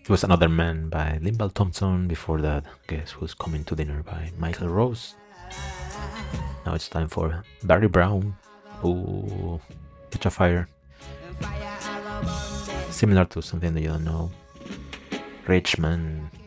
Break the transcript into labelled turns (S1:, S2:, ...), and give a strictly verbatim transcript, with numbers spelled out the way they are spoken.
S1: It was Another Man by Limbal Thompson. Before that, Guess Who's Coming to Dinner by Michael Rose. Now it's time for Barry Brown. Ooh, Catch a Fire. Similar to something that you don't know. Richmond.